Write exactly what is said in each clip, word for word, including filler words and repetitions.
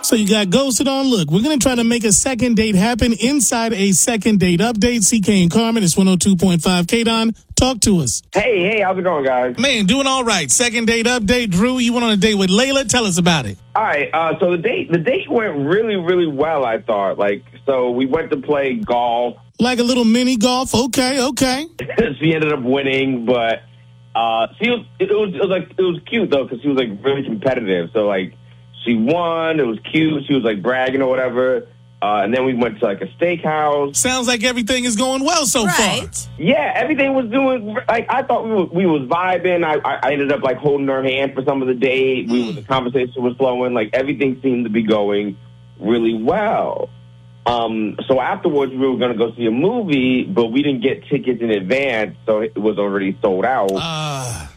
So you got ghosted on. Look, we're going to try to make a second date happen inside a second date update. C K and Carmen, it's one oh two point five K D O N. Talk to us. Hey, hey, how's it going, guys? Man, doing all right. Second date update. Drew, you went on a date with Layla. Tell us about it. All right, uh, so the date the date went really, really well, I thought. Like, so we went to play golf. Like a little mini golf. Okay, okay. She ended up winning, but uh, she was it, was it was like it was cute though because she was like really competitive. So like she won. It was cute. She was like bragging or whatever. Uh, and then we went to like a steakhouse. Sounds like everything is going well so Right. far. Yeah, everything was doing like I thought we was, we was vibing. I, I ended up like holding her hand for some of the date. We the conversation was flowing. Like everything seemed to be going really well. Um, so afterwards, we were going to go see a movie, but we didn't get tickets in advance, so it was already sold out. Uh,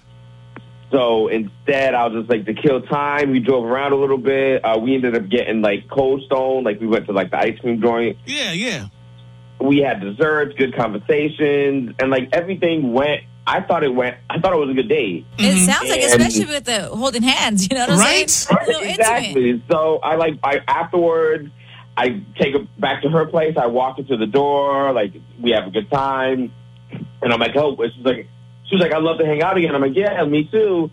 So instead, I was just like, to kill time, we drove around a little bit. Uh, we ended up getting like Cold Stone, like we went to like the ice cream joint. yeah, yeah. We had desserts, good conversations, and like everything went. I thought it went. I thought it was a good date. It sounds like, And- especially with the holding hands, you know what I'm Right? saying? A little intimate. Exactly. So I like I afterwards, I take her back to her place. I walk her to the door. Like we have a good time, and I'm like, oh, she's like, she was like, I'd love to hang out again. I'm like, yeah, me too.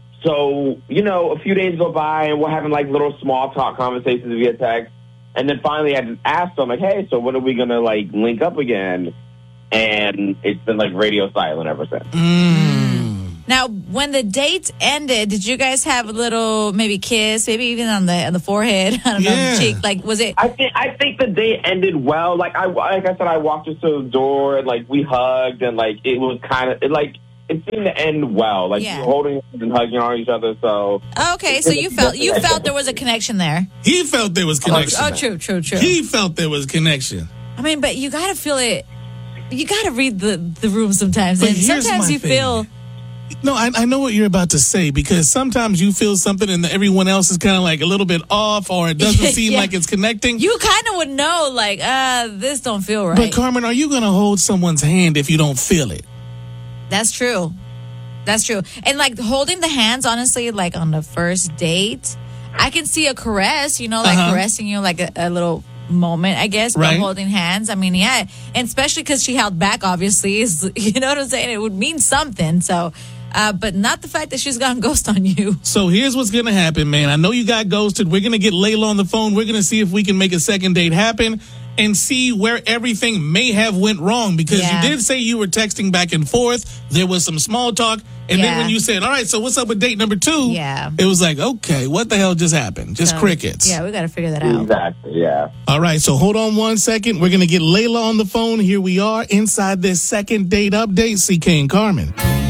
So you know, a few days go by, and we're having like little small talk conversations via text, and then finally I just asked her, I'm like, hey, so when are we gonna like link up again? And it's been like radio silent ever since. Now, when the date ended, did you guys have a little maybe kiss, maybe even on the on the forehead, I don't know, Yeah. the cheek? Like, was it? I think I think the day ended well. Like I like I said, I walked her to the door and like we hugged and like it was kind of it like it seemed to end well. Like Yeah. we were holding hands and hugging on each other. So Okay, so you felt you felt there was a connection there. He felt there was connection. Oh, true, true, true. He felt there was connection. I mean, but you gotta feel it. You gotta read the the room sometimes, But and here's sometimes my you thing. feel. No, I, I know what you're about to say because sometimes you feel something and everyone else is kind of like a little bit off or it doesn't seem Yeah. like it's connecting. You kind of would know, like, uh, this don't feel right. But Carmen, are you going to hold someone's hand if you don't feel it? That's true. That's true. And like holding the hands, honestly, like on the first date, I can see a caress, you know, like Uh-huh. caressing you, like a, a little moment, I guess, but Right. holding hands. I mean, yeah. And especially because she held back, obviously, is, you know what I'm saying? It would mean something. So, uh, but not the fact that she's gone ghost on you. So here's what's going to happen, man. I know you got ghosted. We're going to get Layla on the phone. We're going to see if we can make a second date happen and see where everything may have went wrong because Yeah. you did say you were texting back and forth. There was some small talk. And then Yeah. when you said, all right, so what's up with date number two? Yeah. It was like, okay, what the hell just happened? Just So, crickets. Yeah, we got to figure that out. exactly, yeah. All right, so hold on one second. We're going to get Layla on the phone. Here we are inside this second date update. C K and Carmen.